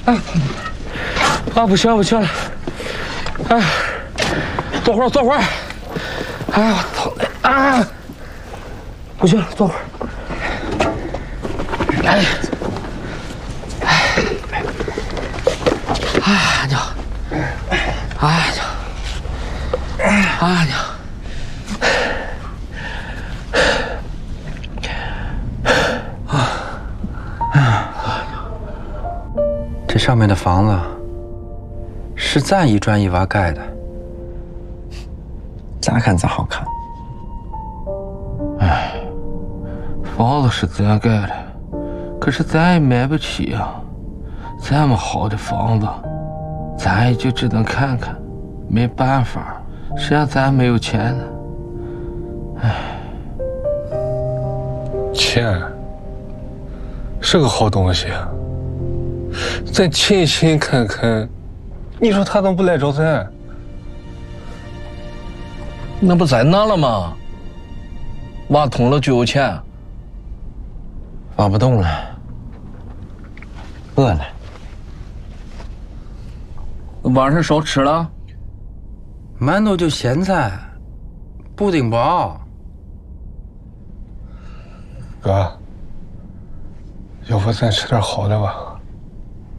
啊，不行了，哎，坐会儿，哎呀，疼的啊，不行了，坐会儿，哎，娘，娘。这上面的房子是咱一砖一瓦盖的，咋看咋好看。 哎，房子是咱盖的，可是咱也买不起啊。这么好的房子，咱也就只能看看，没办法，谁让咱没有钱呢？哎， 钱是个好东西啊。咱勤勤恳恳，你说他怎么不来找咱？ 那不在那了吗？挖通了就有钱。 挖不动了，饿了。 晚上少吃了。 馒头就咸菜，布丁包。 哥，要不咱吃点好的吧？